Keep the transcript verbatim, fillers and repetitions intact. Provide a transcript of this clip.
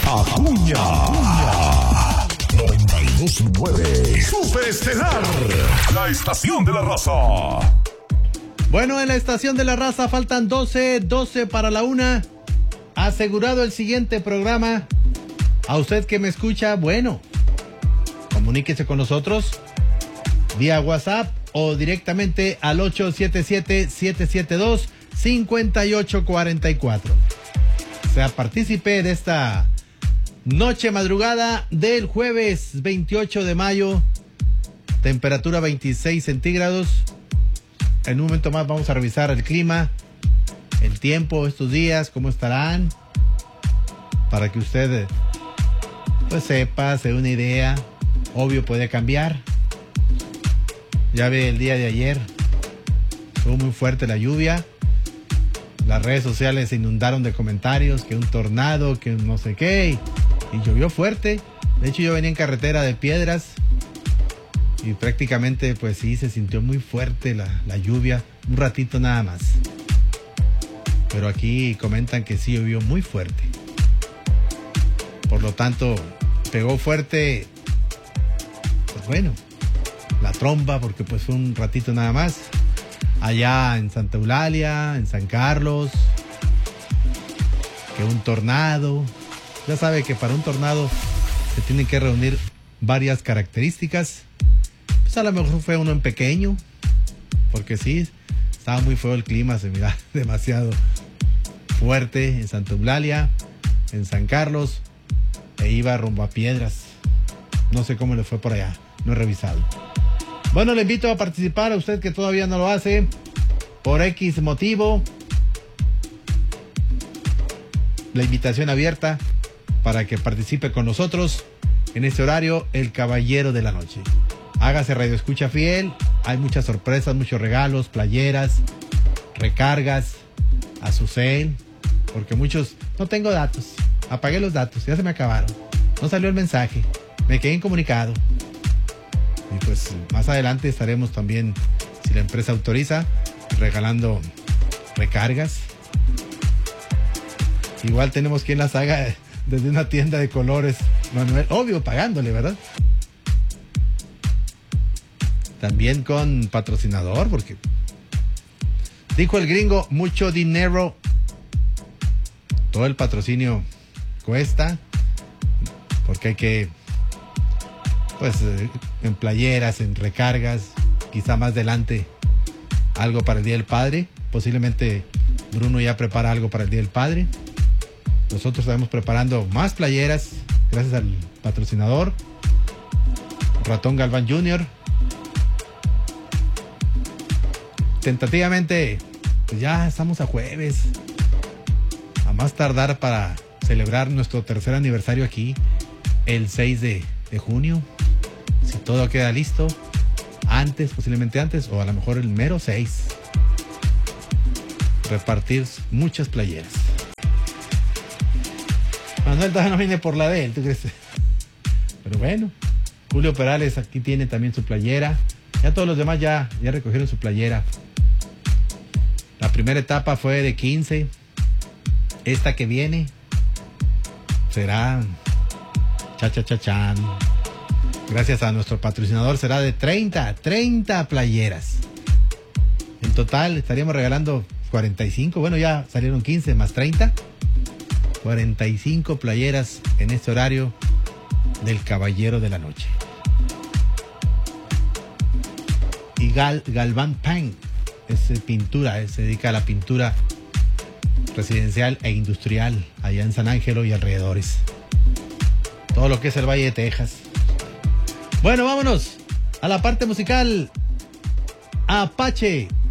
Acuña. noventa y dos punto nueve. Superestelar. La estación de la raza. Bueno, en la estación de la raza faltan doce, doce para la una. Asegurado el siguiente programa. A usted que me escucha, bueno, comuníquese con nosotros vía WhatsApp o directamente al ocho siete siete, siete siete dos, cinco ocho cuatro cuatro. Sea partícipe de esta noche madrugada del jueves veintiocho de mayo. Temperatura veintiséis centígrados. En un momento más vamos a revisar el clima, el tiempo, estos días, cómo estarán, para que usted pues sepa, se dé una idea. Obvio, puede cambiar. Ya ve, el día de ayer estuvo muy fuerte la lluvia. Las redes sociales se inundaron de comentarios, que un tornado, que no sé qué, y llovió fuerte. De hecho, yo venía en carretera de Piedras y prácticamente, pues sí, se sintió muy fuerte la, la lluvia, un ratito nada más. Pero aquí comentan que sí llovió muy fuerte. Por lo tanto, pegó fuerte, pues bueno, la tromba, porque pues fue un ratito nada más. Allá en Santa Eulalia, en San Carlos, que un tornado. Ya sabe que para un tornado se tienen que reunir varias características. Pues a lo mejor fue uno en pequeño, porque sí, estaba muy feo el clima, se mira demasiado fuerte en Santa Eulalia, en San Carlos, e iba rumbo a Piedras. No sé cómo le fue por allá, no he revisado. Bueno, le invito a participar a usted que todavía no lo hace, por X motivo. La invitación abierta para que participe con nosotros en este horario, el Caballero de la Noche. Hágase radio escucha fiel, hay muchas sorpresas, muchos regalos, playeras, recargas a su cel, porque muchos, no tengo datos, apagué los datos, ya se me acabaron, no salió el mensaje, me quedé incomunicado. Y pues más adelante estaremos también, si la empresa autoriza, regalando recargas. Igual tenemos quien las haga desde una tienda de colores, Manuel, obvio, pagándole, ¿verdad? También con patrocinador, porque dijo el gringo, mucho dinero. Todo el patrocinio cuesta, porque hay que, pues, en playeras, en recargas, quizá más adelante algo para el Día del Padre. Posiblemente Bruno ya prepara algo para el Día del Padre. Nosotros estamos preparando más playeras gracias al patrocinador Ratón Galván junior Tentativamente, pues ya estamos a jueves, a más tardar para celebrar nuestro tercer aniversario aquí el seis de junio. Si todo queda listo, antes, posiblemente antes, o a lo mejor el mero seis. Repartir muchas playeras. Manuel todavía no viene por la de él, ¿tú crees? Pero bueno, Julio Perales aquí tiene también su playera. Ya todos los demás ya, ya recogieron su playera. La primera etapa fue de quince. Esta que viene será cha cha cha chan. Gracias a nuestro patrocinador será de treinta, treinta playeras. En total estaríamos regalando cuarenta y cinco. Bueno, ya salieron quince más treinta. cuarenta y cinco playeras en este horario del Caballero de la Noche. Y Gal, Galván Paint es pintura, es, se dedica a la pintura residencial e industrial allá en San Ángelo y alrededores. Todo lo que es el Valle de Texas. Bueno, vámonos a la parte musical. Apache